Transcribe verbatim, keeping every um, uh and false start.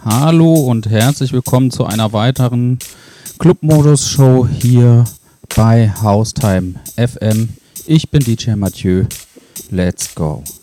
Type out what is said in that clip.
Hallo und herzlich willkommen zu einer weiteren Clubmodus-Show hier bei Haustime F M. Ich bin D J Mathieu. Let's go.